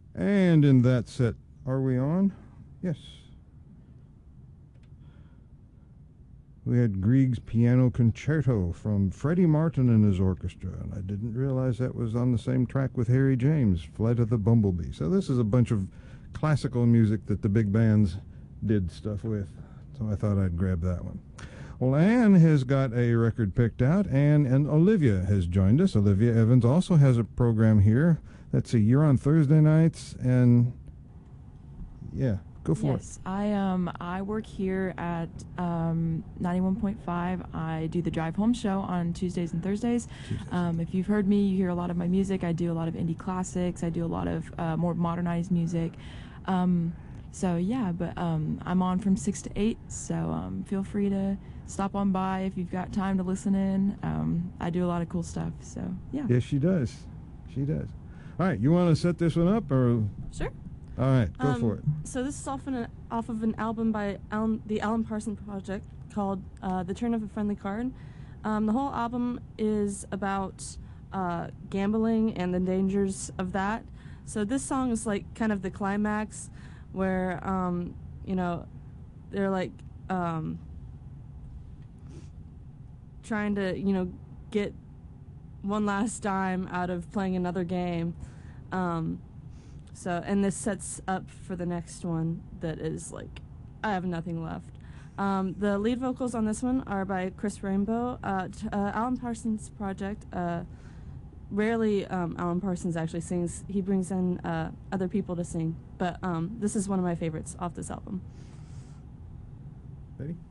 And in that set, are we on? Yes. We had Grieg's Piano Concerto from Freddie Martin and his orchestra, and I didn't realize that was on the same track with Harry James, Flight of the Bumblebee. So this is a bunch of classical music that the big bands did stuff with. So I thought I'd grab that one. Well, Anne has got a record picked out, and Olivia has joined us. Olivia Evans also has a program here. Let's see, you're on Thursday nights, and yeah, go for it. Yes, I work here at 91.5. I do the Drive Home show on Tuesdays and Thursdays. If you've heard me, you hear a lot of my music. I do a lot of indie classics. I do a lot of more modernized music. So yeah, but I'm on from 6 to 8, so feel free to stop on by if you've got time to listen in. I do a lot of cool stuff, so yeah. Yes, she does. She does. All right, you want to set this one up, or? Sure. All right, go for it. So this is off of an album by the Alan Parsons Project called The Turn of a Friendly Card. The whole album is about gambling and the dangers of that. So this song is like kind of the climax where, you know, they're like trying to, you know, get one last dime out of playing another game. So, and this sets up for the next one that is like, I have nothing left. The lead vocals on this one are by Chris Rainbow. Alan Parsons Project, rarely Alan Parsons actually sings. He brings in other people to sing. But this is one of my favorites off this album. Ready?